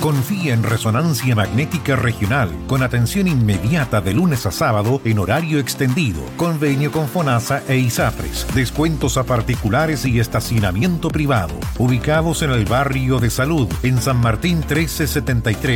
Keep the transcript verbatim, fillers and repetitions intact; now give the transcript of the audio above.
Confía en Resonancia Magnética Regional, con atención inmediata de lunes a sábado en horario extendido. Convenio con FONASA e ISAPRES. Descuentos a particulares y estacionamiento privado. Ubicados en el barrio de Salud, en San Martín trece setenta y tres.